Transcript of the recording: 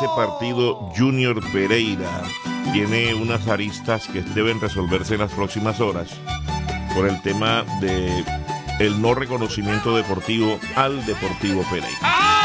ese partido Junior Pereira tiene unas aristas que deben resolverse en las próximas horas por el tema de el no reconocimiento deportivo al Deportivo Pereira.